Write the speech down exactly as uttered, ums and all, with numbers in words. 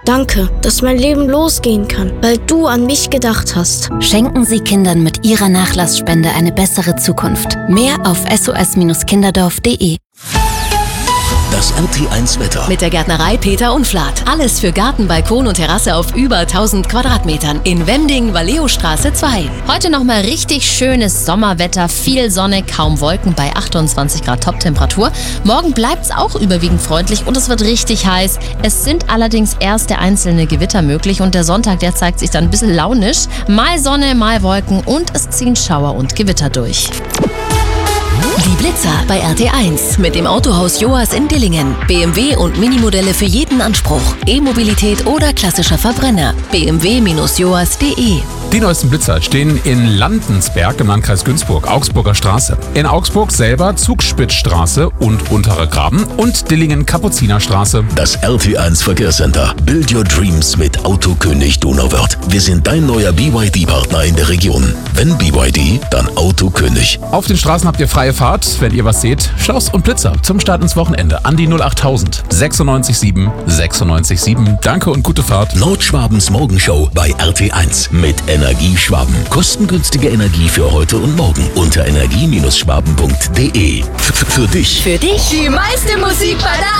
Danke, dass mein Leben losgehen kann, weil du an mich gedacht hast. Schenken Sie Kindern mit Ihrer Nachlassspende eine bessere Zukunft. Mehr auf s o s kinderdorf punkt d e. Das R T eins Wetter. Mit der Gärtnerei Peter Unflat. Alles für Garten, Balkon und Terrasse auf über tausend Quadratmetern. In Wending, Valleostraße zwei. Heute nochmal richtig schönes Sommerwetter. Viel Sonne, kaum Wolken bei achtundzwanzig Grad Toptemperatur. Morgen bleibt es auch überwiegend freundlich und es wird richtig heiß. Es sind allerdings erste einzelne Gewitter möglich und der Sonntag, der zeigt sich dann ein bisschen launisch. Mal Sonne, mal Wolken und es ziehen Schauer und Gewitter durch. Die Blitzer bei R T eins mit dem Autohaus Joas in Dillingen. B M W und Minimodelle für jeden Anspruch. E-Mobilität oder klassischer Verbrenner. b m w Bindestrich joas punkt d e. Die neuesten Blitzer stehen in Landensberg im Landkreis Günzburg, Augsburger Straße. In Augsburg selber Zugspitzstraße und Unterer Graben und Dillingen-Kapuzinerstraße. Das R T eins Verkehrscenter. Build your dreams mit Autokönig Donauwörth. Wir sind dein neuer B Y D-Partner in der Region. Wenn B Y D, dann Autokönig. Auf den Straßen habt ihr freie Fahrt. Wenn ihr was seht, Schlauß und Blitzer zum Start ins Wochenende an die null achttausend sechsundneunzig sieben sechsundneunzig sieben. Danke und gute Fahrt. Nordschwabens Morgenshow bei R T eins mit Energie Schwaben. Kostengünstige Energie für heute und morgen unter energie Bindestrich schwaben punkt d e. F- Für dich. Für dich. Die meiste Musik bei der